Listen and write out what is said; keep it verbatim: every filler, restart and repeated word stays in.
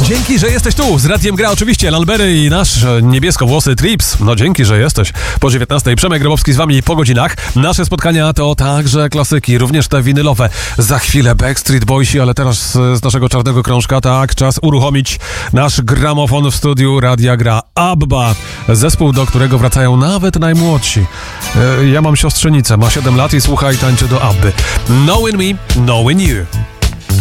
Dzięki, że jesteś tu. Z radiem gra oczywiście Lalbery i nasz niebieskowłosy Trips. No dzięki, że jesteś. Po dziewiętnastej Przemek Grabowski z wami po godzinach. Nasze spotkania to także klasyki, również te winylowe. Za chwilę Backstreet Boysi, ale teraz z naszego czarnego krążka, tak, czas uruchomić nasz gramofon w studiu Radia Gra. ABBA, zespół, do którego wracają nawet najmłodsi. Ja mam siostrzenicę, ma siedem lat i słucha i tańczy do ABBY. Knowing Me, Knowing You.